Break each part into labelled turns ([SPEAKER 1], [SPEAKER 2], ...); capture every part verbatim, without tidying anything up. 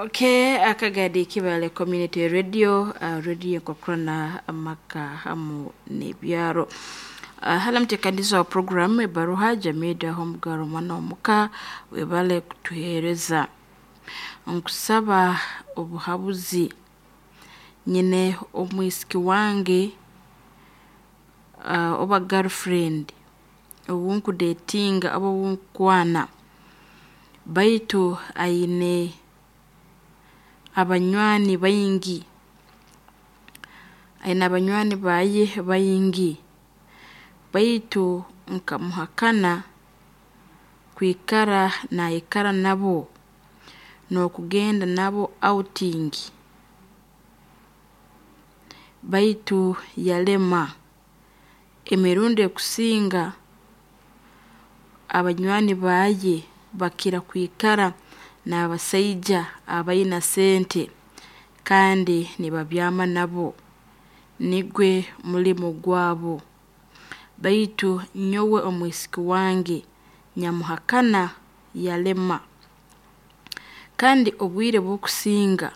[SPEAKER 1] Okay, akagadi kibale community radio, uh, radio kokrona amaka hamu nebyaro. Uh, halam tekandizo wa program baruha jamida homgaro mwana omuka webale kutuhereza. Nkusaba obuhabuzi nyine omwisiki wange uh, oba girlfriend obunku dating abo bunkwana baitu aine abanywani bayingi aina abanywani baye bayingi baitu nkamuhakana kwikara na ikara nabo no kugenda nabo outing baitu yalema emirunde kusinga abanywani baye bakira kwikara na abasaija abayina sente kandi nibabyama nabo nigwe mulimo gwabo baitu nyowe omwisiki wange nyamuhakana yalema kandi obwire bwokusinga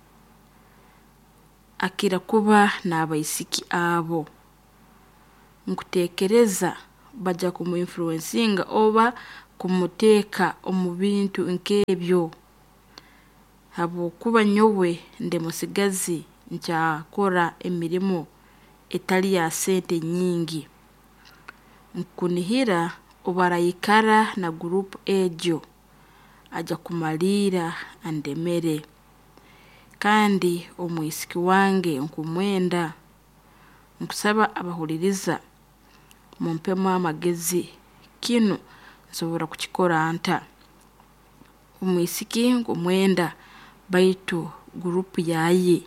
[SPEAKER 1] akira kuba na abaisiki abo nkutekereza baja kumuinfluencinga oba kumuteka omubintu nkebyo habo kuba nyowe nde musigazi nkyakora emirimo etali ya sente nyingi nkunihira obarayikara na group ejo aja kumalira andemere kandi omwisiki wange nkumwenda nkusaba abahuliriza mumpemu amagezi kino nsobora kukikora anta omwisiki nkumwenda baitu group yaye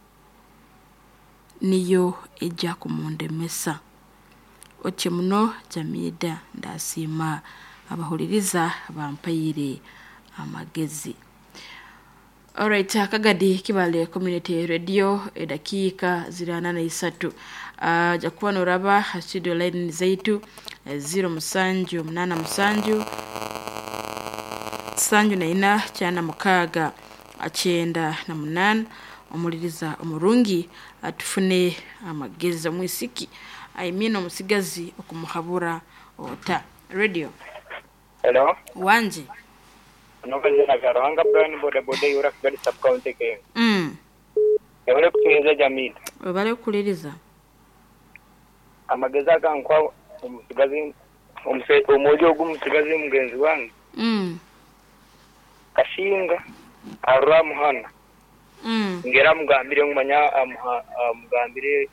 [SPEAKER 1] niyo eja kumundemesa oche muno jamida ndasima abahuliriza bampayire amagezi. Alright, akagadi kibale community radio edakika zirana na isatu. Uh, jakuwa noraba studio line zaitu zero musanju mnana musanju sanju na ina chana mukaga achenda na munana omuliriza omurungi atufune amagezi mwisiki aimino musigazi okumuhabura ota radio.
[SPEAKER 2] Hello
[SPEAKER 1] wanji
[SPEAKER 2] nokaze na garanga brand boda boda yura kgali sub county ke
[SPEAKER 1] mm
[SPEAKER 2] yore kutuheza jamii
[SPEAKER 1] obale kuliriza
[SPEAKER 2] amageza gankwa umusigazi umse umojo gumusigazi mugenzi wangu
[SPEAKER 1] mm
[SPEAKER 2] kashinga aramu hana
[SPEAKER 1] mm
[SPEAKER 2] ngera mugambire ngumanya mugambire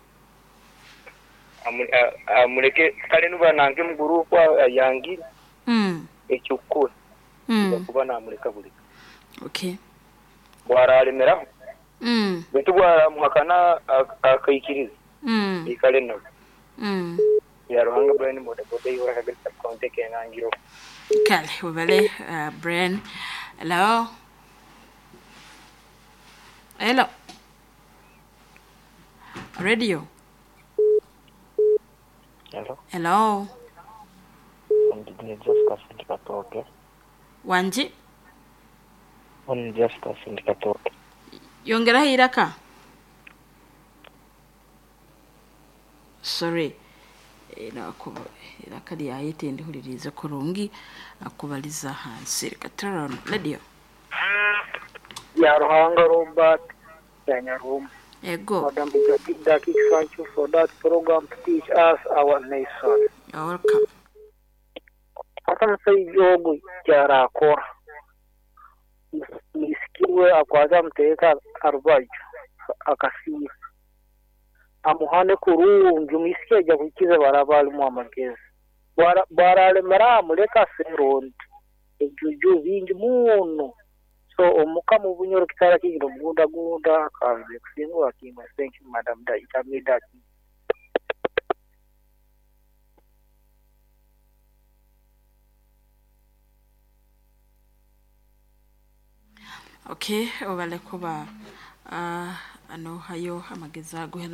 [SPEAKER 2] amuleke kale nuba nange mu group yangi
[SPEAKER 1] mm
[SPEAKER 2] ekyukuri
[SPEAKER 1] mm
[SPEAKER 2] kuba namuleka buli
[SPEAKER 1] okay
[SPEAKER 2] bwaralemera
[SPEAKER 1] mm
[SPEAKER 2] bitu bwara muhakana akayikiriza
[SPEAKER 1] mm
[SPEAKER 2] ikale no
[SPEAKER 1] mm
[SPEAKER 2] ya ruhanga brand boda boda yura kagari sub county ke ngangiro
[SPEAKER 1] kale obale uh, brand hello hello radio
[SPEAKER 2] hello
[SPEAKER 1] hello
[SPEAKER 2] on the just kasindika toke
[SPEAKER 1] wanji
[SPEAKER 2] on just kasindika toke
[SPEAKER 1] yongera hiraka sorry ina kuba irakali ayete ndi huliriza kurungi akubaliza hansi katarano radio
[SPEAKER 2] ya ruhanga Robert ya Nyarum
[SPEAKER 1] ego
[SPEAKER 2] madam Daki, thank you for that program to teach us our nation.
[SPEAKER 1] you're welcome.
[SPEAKER 2] Hata sai jogo jara ko miskiwe akwaza mteka arbaji akasi amuhane kuru njumisikia ja kukiza barabali mu amagezi bara barale mara muleka serondi ejuju vingi muno so omuka mu bunyoro kitara kingo gunda gunda kanze kusingo akima. Thank you madam da itamida.
[SPEAKER 1] Okay, obale kuba uh, ano hayo amageza guhela